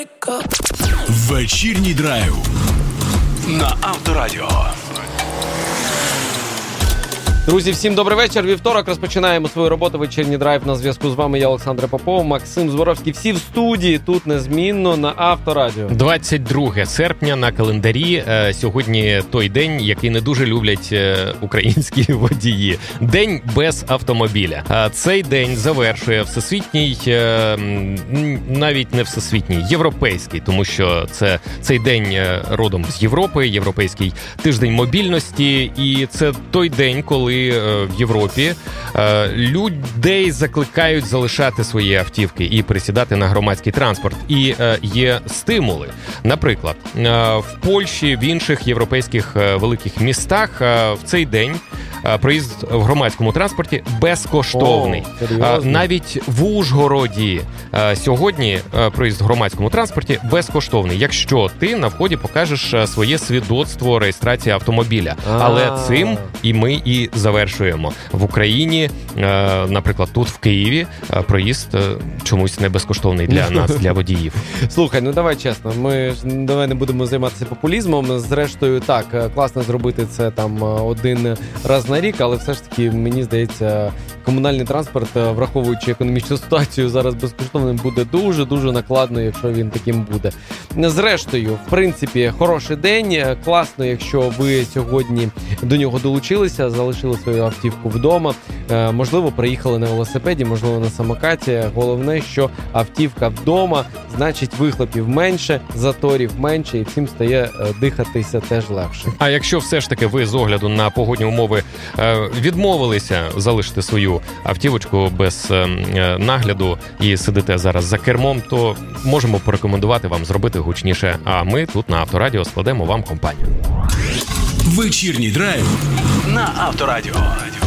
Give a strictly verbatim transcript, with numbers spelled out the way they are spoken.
Вечірній драйв на Авторадіо. Друзі, всім добрий вечір. Вівторок розпочинаємо свою роботу. Вечірній драйв. На зв'язку з вами я, Олександр Попов, Максим Зборовський. Всі в студії, тут незмінно на Авторадіо. двадцять друге серпня на календарі. Сьогодні той день, який не дуже люблять українські водії. День без автомобіля. Цей день завершує всесвітній, навіть не всесвітній, європейський, тому що це цей день родом з Європи, європейський тиждень мобільності. І це той день, коли в Європі людей закликають залишати свої автівки і пересідати на громадський транспорт. І є стимули. Наприклад, в Польщі, в інших європейських великих містах в цей день проїзд в громадському транспорті безкоштовний. О, навіть в Ужгороді сьогодні проїзд в громадському транспорті безкоштовний, якщо ти на вході покажеш своє свідоцтво реєстрації автомобіля. А-а-а. Але цим і ми і завершуємо. В Україні, наприклад, тут в Києві проїзд чомусь не безкоштовний для нас, для водіїв. Слухай, ну давай чесно, ми ж давай не будемо займатися популізмом. Зрештою, так, класно зробити це там один раз на рік, але все ж таки, мені здається, комунальний транспорт, враховуючи економічну ситуацію, зараз безкоштовним буде дуже-дуже накладно, якщо він таким буде. Зрештою, в принципі, хороший день. Класно, якщо ви сьогодні до нього долучилися, залишили свою автівку вдома. Можливо, приїхали на велосипеді, можливо, на самокаті. Головне, що автівка вдома, значить, вихлопів менше, заторів менше, і всім стає дихатися теж легше. А якщо все ж таки ви з огляду на погодні умови відмовилися залишити свою автівочку без нагляду і сидите зараз за кермом, то можемо порекомендувати вам зробити гучніше, а ми тут на Авторадіо складемо вам компанію. Вечірній драйв на Авторадіо.